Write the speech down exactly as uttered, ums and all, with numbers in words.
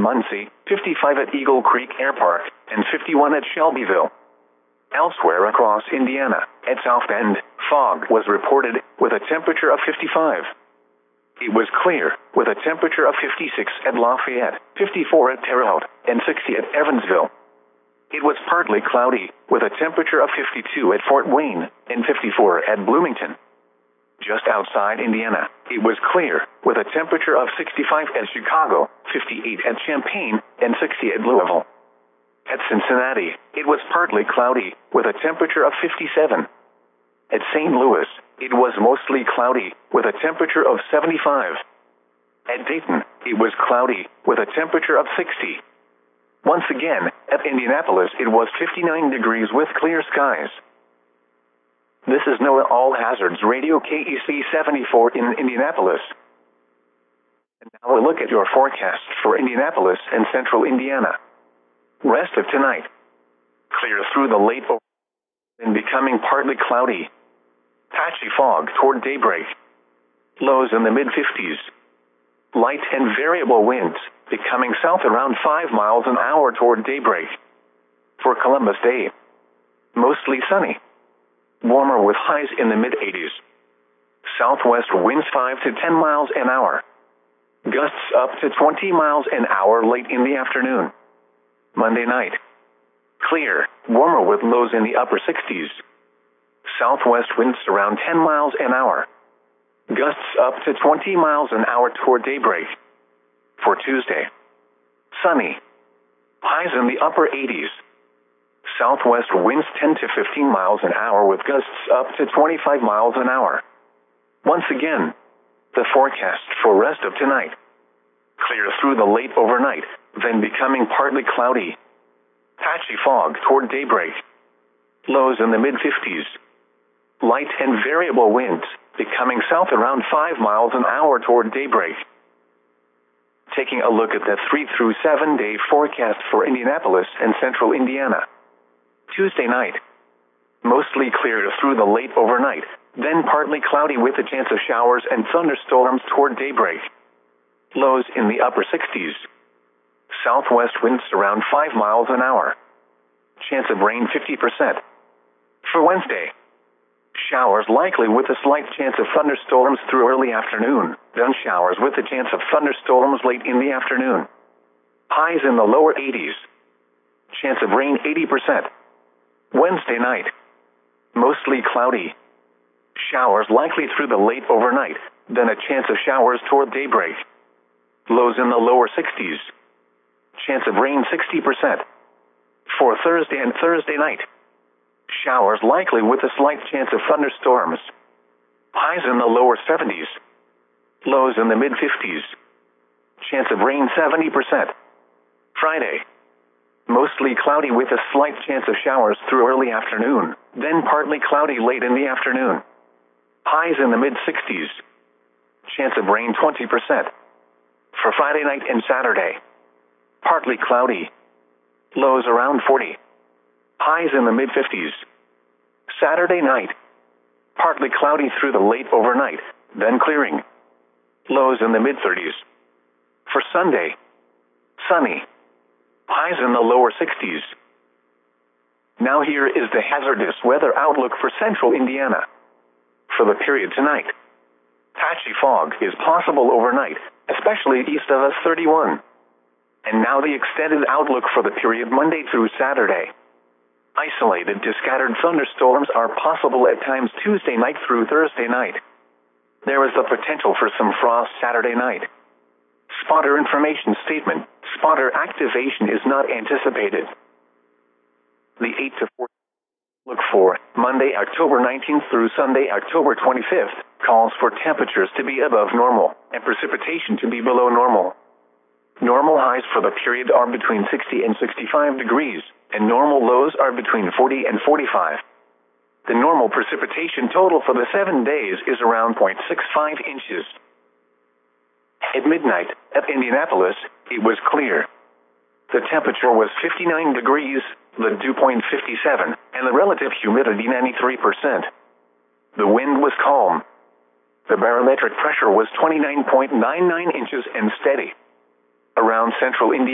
Muncie, fifty-five at Eagle Creek Air Park, and fifty-one at Shelbyville. Elsewhere across Indiana, at South Bend, fog was reported, with a temperature of fifty-five. It was clear, with a temperature of fifty-six at Lafayette, fifty-four at Terre Haute, and sixty at Evansville. It was partly cloudy, with a temperature of fifty-two at Fort Wayne, and fifty-four at Bloomington. Just outside Indiana, it was clear, with a temperature of sixty-five at Chicago, fifty-eight at Champaign, and sixty at Louisville. At Cincinnati, it was partly cloudy, with a temperature of fifty-seven. At Saint Louis, it was mostly cloudy, with a temperature of seventy-five. At Dayton, it was cloudy, with a temperature of sixty. Once again, at Indianapolis it was fifty-nine degrees with clear skies. This is NOAA All Hazards Radio K E C seventy-four in Indianapolis. And now a look at your forecast for Indianapolis and central Indiana. Rest of tonight. Clear through the late over and becoming partly cloudy. Patchy fog toward daybreak. Lows in the mid-fifties. Light and variable winds, becoming south around five miles an hour toward daybreak. For Columbus Day, mostly sunny. Warmer with highs in the mid-eighties. Southwest winds five to ten miles an hour. Gusts up to twenty miles an hour late in the afternoon. Monday night. Clear, warmer with lows in the upper sixties. Southwest winds around ten miles an hour. Gusts up to twenty miles an hour toward daybreak. For Tuesday. Sunny. Highs in the upper eighties. Southwest winds ten to fifteen miles an hour with gusts up to twenty-five miles an hour. Once again, the forecast for rest of tonight. Clear through the late overnight, then becoming partly cloudy. Patchy fog toward daybreak. Lows in the mid-fifties. Light and variable winds, becoming south around five miles an hour toward daybreak. Taking a look at the three through seven day forecast for Indianapolis and central Indiana. Tuesday night. Mostly clear through the late overnight, then partly cloudy with a chance of showers and thunderstorms toward daybreak. Lows in the upper sixties. Southwest winds around five miles an hour. Chance of rain fifty percent. For Wednesday. Showers likely with a slight chance of thunderstorms through early afternoon, then showers with a chance of thunderstorms late in the afternoon. Highs in the lower eighties. Chance of rain eighty percent. Wednesday night. Mostly cloudy. Showers likely through the late overnight, then a chance of showers toward daybreak. Lows in the lower sixties. Chance of rain sixty percent. For Thursday and Thursday night. Showers likely with a slight chance of thunderstorms. Highs in the lower seventies. Lows in the mid-fifties. Chance of rain seventy percent. Friday. Mostly cloudy with a slight chance of showers through early afternoon, then partly cloudy late in the afternoon. Highs in the mid-sixties. Chance of rain twenty percent. For Friday night and Saturday. Partly cloudy. Lows around forty. Highs in the mid-fifties. Saturday night. Partly cloudy through the late overnight, then clearing. Lows in the mid-thirties. For Sunday. Sunny. Highs in the lower sixties. Now here is the hazardous weather outlook for central Indiana. For the period tonight. Patchy fog is possible overnight, especially east of us thirty-one. And now the extended outlook for the period Monday through Saturday. Isolated to scattered thunderstorms are possible at times Tuesday night through Thursday night. There is the potential for some frost Saturday night. Spotter information statement. Spotter activation is not anticipated. The eight to four look for Monday, October nineteenth through Sunday, October twenty-fifth, calls for temperatures to be above normal and precipitation to be below normal. Normal highs for the period are between sixty and sixty-five degrees, and normal lows are between forty and forty-five. The normal precipitation total for the seven days is around zero point six five inches. At midnight, at Indianapolis, it was clear. The temperature was fifty-nine degrees, the dew point fifty-seven, and the relative humidity ninety-three percent. The wind was calm. The barometric pressure was twenty-nine point nine nine inches and steady. Around central Indiana.